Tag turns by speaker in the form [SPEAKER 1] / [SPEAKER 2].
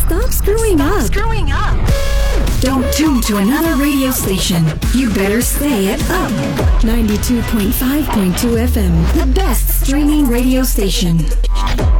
[SPEAKER 1] Stop screwing up. Don't tune to another radio station. You better stay at Up 92.5.2 FM, the best streaming radio station.